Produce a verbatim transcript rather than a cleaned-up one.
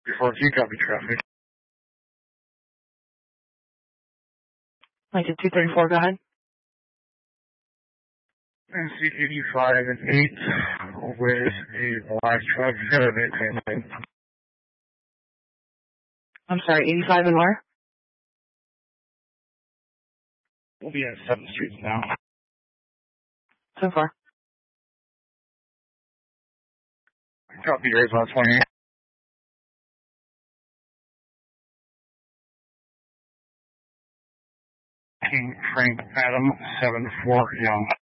Before you copy traffic. Lincoln two thirty-four, go ahead. N C eighty-five and eight with a live truck zero eight. I'm sorry, eighty-five and where? We'll be at seventh Street now. So far. Copy yours on twenty-eight. King Frank Adam, seven four Young.